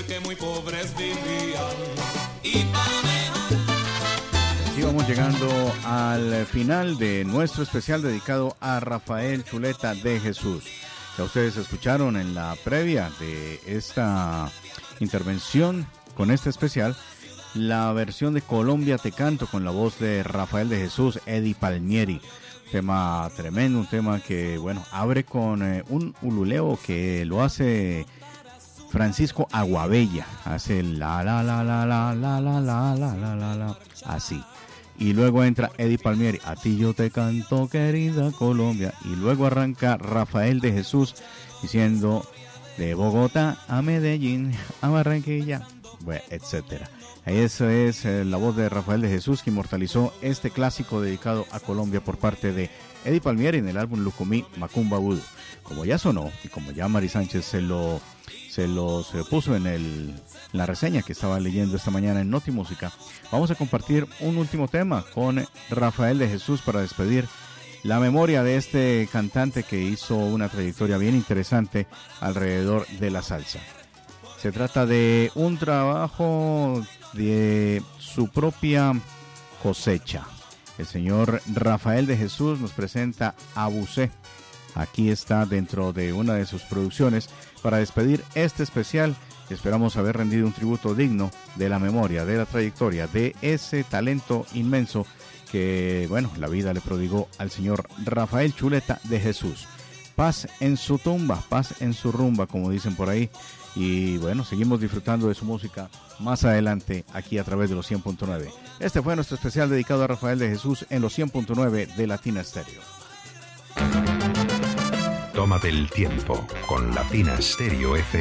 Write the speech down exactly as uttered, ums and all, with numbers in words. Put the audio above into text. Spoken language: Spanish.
que muy pobres vivían. Y para mejorar. Así vamos llegando al final de nuestro especial dedicado a Rafael Chuleta de Jesús. Ya ustedes escucharon en la previa de esta intervención con este especial la versión de Colombia Te Canto con la voz de Rafael de Jesús, Eddie Palmieri. Un tema tremendo, un tema que, bueno, abre con eh, un ululeo que lo hace Francisco Aguabella. Hace la la la la la la la la la la la la así. Y luego entra Eddie Palmieri, a ti yo te canto querida Colombia. Y luego arranca Rafael de Jesús diciendo de Bogotá a Medellín, a Barranquilla, bueno, etcétera. Esa es eh, la voz de Rafael de Jesús que inmortalizó este clásico dedicado a Colombia por parte de Eddie Palmieri en el álbum Lucumí Macumba Vudú. Como ya sonó y como ya Mari Sánchez se lo se lo se puso en, el, en la reseña que estaba leyendo esta mañana en Noti Música, vamos a compartir un último tema con Rafael de Jesús para despedir la memoria de este cantante que hizo una trayectoria bien interesante alrededor de la salsa. Se trata de un trabajo de su propia cosecha. El señor Rafael de Jesús nos presenta Abusé. Aquí está dentro de una de sus producciones para despedir este especial. Esperamos haber rendido un tributo digno de la memoria, de la trayectoria, de ese talento inmenso que, bueno, la vida le prodigó al señor Rafael Chuleta de Jesús. Paz en su tumba, paz en su rumba, como dicen por ahí. Y bueno, seguimos disfrutando de su música más adelante aquí a través de los cien punto nueve. Este fue nuestro especial dedicado a Rafael de Jesús en los cien punto nueve de Latina Stereo. Tómate el tiempo con Latina Stereo F M.